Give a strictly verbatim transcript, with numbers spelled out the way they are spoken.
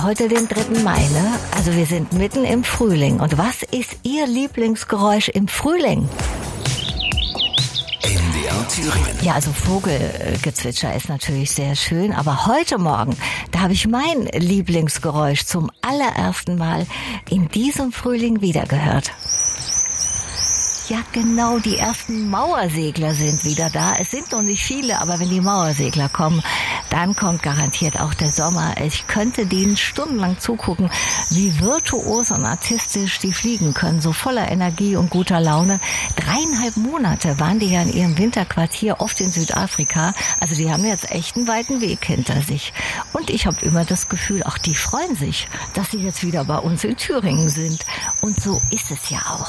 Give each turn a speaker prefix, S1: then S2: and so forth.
S1: Heute den dritten Mai, ne? Also wir sind mitten im Frühling. Und was ist Ihr Lieblingsgeräusch im Frühling?
S2: M D R Thüringen.
S1: Ja, also Vogelgezwitscher ist natürlich sehr schön, aber heute Morgen, da habe ich mein Lieblingsgeräusch zum allerersten Mal in diesem Frühling wiedergehört. Ja, genau, die ersten Mauersegler sind wieder da. Es sind noch nicht viele, aber wenn die Mauersegler kommen, dann kommt garantiert auch der Sommer. Ich könnte denen stundenlang zugucken, wie virtuos und artistisch die fliegen können, so voller Energie und guter Laune. Dreieinhalb Monate waren die ja in ihrem Winterquartier, oft in Südafrika. Also die haben jetzt echt einen weiten Weg hinter sich. Und ich habe immer das Gefühl, auch die freuen sich, dass sie jetzt wieder bei uns in Thüringen sind. Und so ist es ja auch.